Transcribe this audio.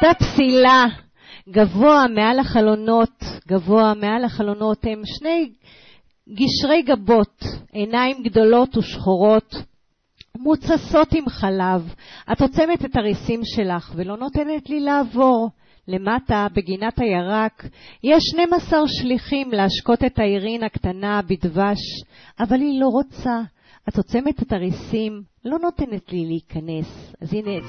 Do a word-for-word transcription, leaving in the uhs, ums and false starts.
אותה פסילה, גבוה מעל החלונות, גבוה מעל החלונות, הם שני גשרי גבות, עיניים גדולות ושחורות, מוצסות עם חלב. את עוצמת את הריסים שלך ולא נותנת לי לעבור. למטה, בגינת הירק, יש שנים עשר שליחים להשקות את העירין הקטנה בדבש, אבל היא לא רוצה. את עוצמת את הריסים, לא נותנת לי להיכנס. אז הנה,